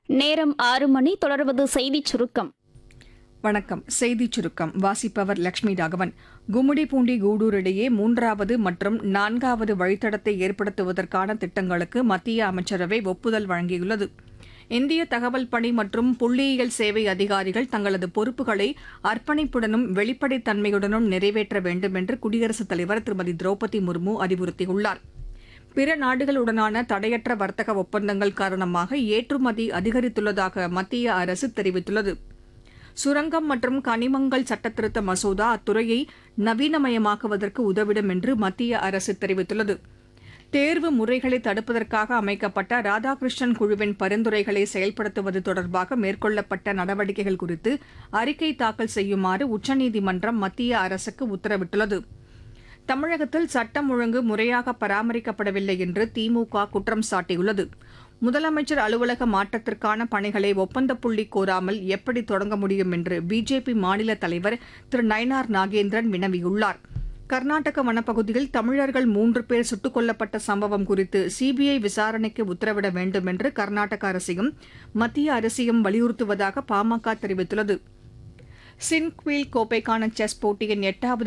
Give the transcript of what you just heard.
நேரம் 6 மணி. தொடர்வது செய்திச் சுருக்கம். வணக்கம். செய்திச் சுருக்கம் வாசிப்பவர் லட்சுமி ராகவன். கும்மிடிப்பூண்டி கூடூர் இடையே 3வது மற்றும் 4வது வழித்தடத்தை ஏற்படுத்துவதற்கான திட்டங்களுக்கு மத்திய அமைச்சரவை ஒப்புதல் வழங்கியுள்ளது. இந்திய தகவல் பணி மற்றும் புள்ளியியல் சேவை அதிகாரிகள் தங்களது பொறுப்புகளை அர்ப்பணிப்புடனும் வெளிப்படைத்தன்மையுடனும் நிறைவேற்ற வேண்டும் என்று குடியரசுத் தலைவர் திருமதி திரௌபதி முர்மு அறிவுறுத்தியுள்ளார். பிற நாடுகளுடனான தடையற்ற வர்த்தக ஒப்பந்தங்கள் காரணமாக ஏற்றுமதி அதிகரித்துள்ளதாக மத்திய அரசு தெரிவித்துள்ளது. சுரங்கம் மற்றும் கனிமங்கள் சட்டத்திருத்த மசோதா அத்துறையை நவீனமயமாக்குவதற்கு உதவிடும் என்று மத்திய அரசு தெரிவித்துள்ளது. தேர்வு முறைகளை தடுப்பதற்காக அமைக்கப்பட்ட ராதாகிருஷ்ணன் குழுவின் பரிந்துரைகளை செயல்படுத்துவது தொடர்பாக மேற்கொள்ளப்பட்ட நடவடிக்கைகள் குறித்து அறிக்கை தாக்கல் செய்யுமாறு உச்சநீதிமன்றம் மத்திய அரசுக்கு உத்தரவிட்டுள்ளது. தமிழகத்தில் சட்டம் ஒழுங்கு முறையாக பராமரிக்கப்படவில்லை என்று திமுக குற்றம் சாட்டியுள்ளது. முதலமைச்சர் அலுவலக மாற்றத்திற்கான பணிகளை ஒப்பந்த புள்ளி கோராமல் எப்படி தொடங்க முடியும் என்று பிஜேபி மாநில தலைவர் திரு நயினார் நாகேந்திரன் வினவியுள்ளார். கர்நாடக வனப்பகுதியில் தமிழர்கள் 3 பேர் சுட்டுக் கொல்லப்பட்ட சம்பவம் குறித்து சிபிஐ விசாரணைக்கு உத்தரவிட வேண்டும் என்று கர்நாடக அரசையும் மத்திய அரசையும் வலியுறுத்துவதாக பாமக தெரிவித்துள்ளது. சின்க்வீல் கோப்பைக்கான செஸ் போட்டியின் 8வது